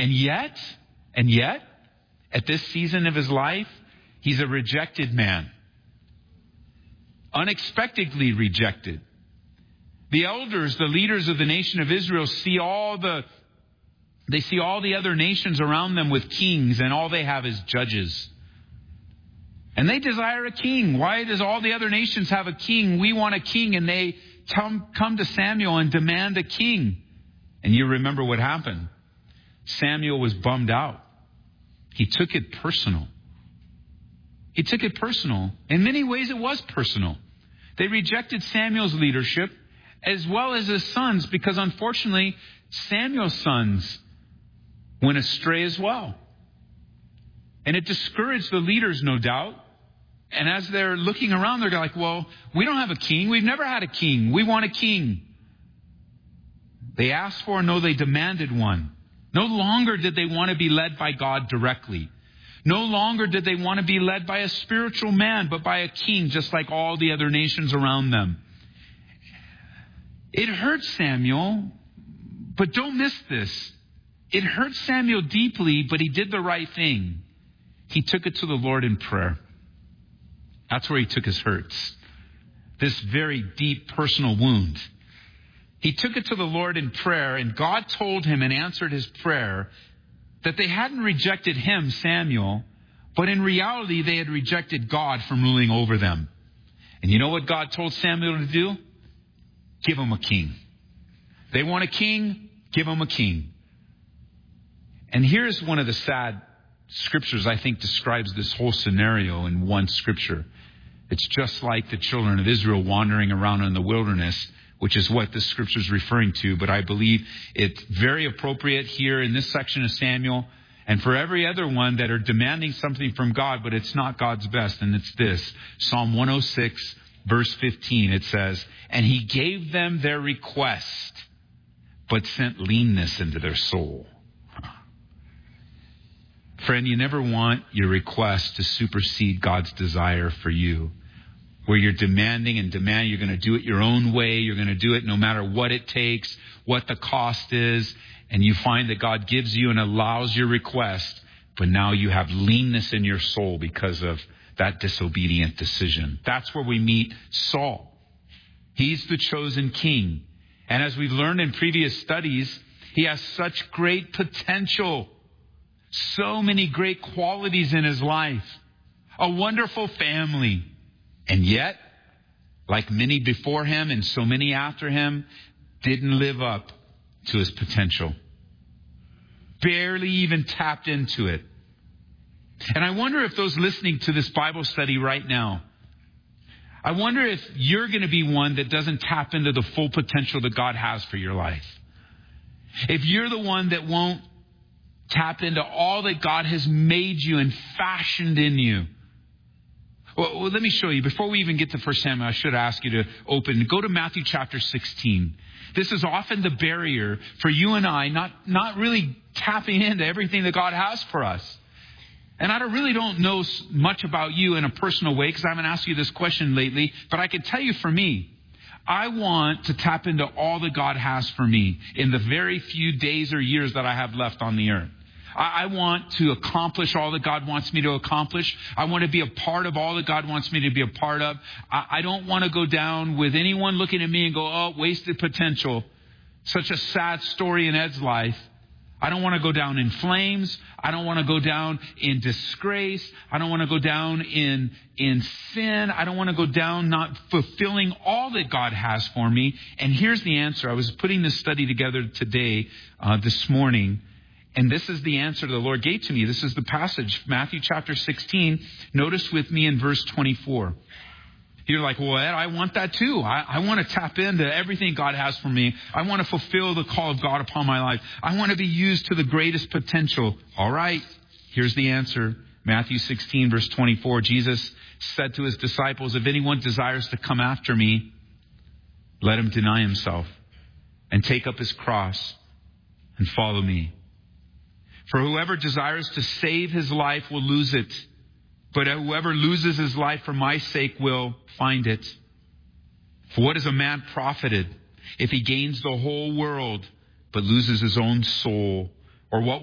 And yet, at this season of his life, he's a rejected man. Unexpectedly rejected. The elders, the leaders of the nation of Israel, see all the other nations around them with kings, and all they have is judges. And they desire a king. Why does all the other nations have a king? We want a king. And they come to Samuel and demand a king. And you remember what happened. Samuel was bummed out. He took it personal. He took it personal. In many ways, it was personal. They rejected Samuel's leadership as well as his sons, because unfortunately, Samuel's sons went astray as well. And it discouraged the leaders, no doubt. And as they're looking around, they're like, well, we don't have a king. We've never had a king. We want a king. They asked for, no, they demanded one. No longer did they want to be led by God directly. No longer did they want to be led by a spiritual man, but by a king, just like all the other nations around them. It hurt Samuel, but don't miss this. It hurt Samuel deeply, but he did the right thing. He took it to the Lord in prayer. That's where he took his hurts. This very deep personal wound. He took it to the Lord in prayer, and God told him and answered his prayer that they hadn't rejected him, Samuel, but in reality they had rejected God from ruling over them. And you know what God told Samuel to do? Give him a king. They want a king, give him a king. And here's one of the sad scriptures I think describes this whole scenario in one scripture. It's just like the children of Israel wandering around in the wilderness, which is what this scripture is referring to. But I believe it's very appropriate here in this section of Samuel and for every other one that are demanding something from God, but it's not God's best. And it's this. Psalm 106, verse 15, it says, and he gave them their request, but sent leanness into their soul. Friend, you never want your request to supersede God's desire for you. Where you're demanding, you're going to do it your own way. You're going to do it no matter what it takes, what the cost is. And you find that God gives you and allows your request. But now you have leanness in your soul because of that disobedient decision. That's where we meet Saul. He's the chosen king. And as we've learned in previous studies, he has such great potential. So many great qualities in his life. A wonderful family. And yet, like many before him and so many after him, didn't live up to his potential. Barely even tapped into it. And I wonder if those listening to this Bible study right now, I wonder if you're going to be one that doesn't tap into the full potential that God has for your life. If you're the one that won't tap into all that God has made you and fashioned in you. Well, let me show you. Before we even get to 1 Samuel, I should ask you to go to Matthew chapter 16. This is often the barrier for you and I not really tapping into everything that God has for us. And I really don't know much about you in a personal way because I haven't asked you this question lately. But I can tell you for me, I want to tap into all that God has for me in the very few days or years that I have left on the earth. I want to accomplish all that God wants me to accomplish. I want to be a part of all that God wants me to be a part of. I don't want to go down with anyone looking at me and go, oh, wasted potential. Such a sad story in Ed's life. I don't want to go down in flames. I don't want to go down in disgrace. I don't want to go down in sin. I don't want to go down not fulfilling all that God has for me. And here's the answer. I was putting this study together today, this morning. And this is the answer the Lord gave to me. This is the passage, Matthew chapter 16. Notice with me in verse 24. You're like, well, Ed, I want that too. I want to tap into everything God has for me. I want to fulfill the call of God upon my life. I want to be used to the greatest potential. All right, here's the answer. Matthew 16, verse 24. Jesus said to his disciples, if anyone desires to come after me, let him deny himself and take up his cross and follow me. For whoever desires to save his life will lose it. But whoever loses his life for my sake will find it. For what is a man profited if he gains the whole world but loses his own soul? Or what